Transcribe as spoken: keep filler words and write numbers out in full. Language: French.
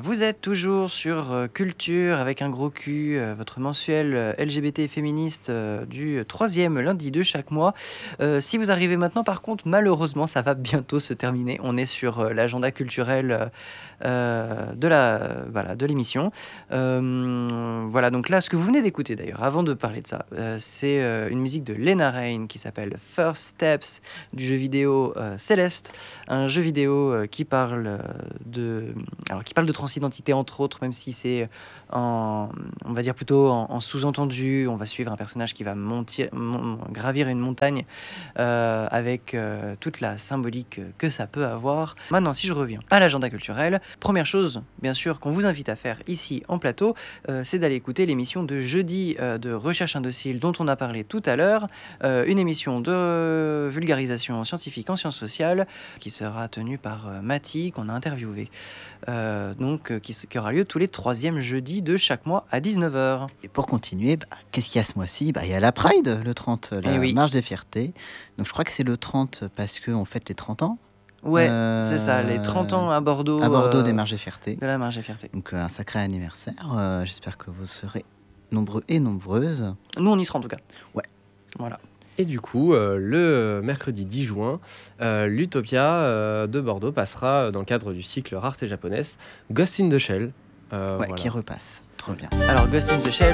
Vous êtes toujours sur euh, Culture avec un gros cul, euh, votre mensuel euh, L G B T féministe euh, du troisième lundi de chaque mois. Euh, si vous arrivez maintenant, par contre, malheureusement, ça va bientôt se terminer. On est sur euh, l'agenda culturel euh, euh, de la, euh, voilà, de l'émission. Euh, voilà, donc là, ce que vous venez d'écouter d'ailleurs, avant de parler de ça, euh, c'est euh, une musique de Lena Raine qui s'appelle First Steps du jeu vidéo euh, Céleste, un jeu vidéo euh, qui parle euh, de, alors qui parle de transidentité entre autres, même si c'est en, on va dire plutôt en, en sous-entendu. On va suivre un personnage qui va monter, mon, gravir une montagne euh, avec euh, toute la symbolique que ça peut avoir. Maintenant, si je reviens à l'agenda culturel, première chose, bien sûr, qu'on vous invite à faire ici en plateau, euh, c'est d'aller écouter l'émission de jeudi euh, de Recherche Indocile dont on a parlé tout à l'heure, euh, une émission de vulgarisation scientifique en sciences sociales qui sera tenue par euh, Mathie, qu'on a interviewé. Euh, donc, euh, qui, qui aura lieu tous les troisièmes jeudis de chaque mois à dix-neuf heures. Et pour continuer, bah, qu'est-ce qu'il y a ce mois-ci ? Bah, il y a la Pride, le trente, la Eh oui. marche des fiertés. Donc je crois que c'est le trente parce qu'on fête les trente ans. Ouais, Euh, c'est ça, les trente ans à Bordeaux. À Bordeaux euh, des marches des fiertés. De la marche des fiertés. Donc euh, un sacré anniversaire. Euh, j'espère que vous serez nombreux et nombreuses. Nous, on y sera en tout cas. Ouais. Voilà. Et du coup, euh, le mercredi dix juin, euh, l'Utopia euh, de Bordeaux passera dans le cadre du cycle Rareté japonaise Ghost in the Shell. Euh, Ouais, voilà. qui repasse. Trop bien. Alors, Ghost in the Shell,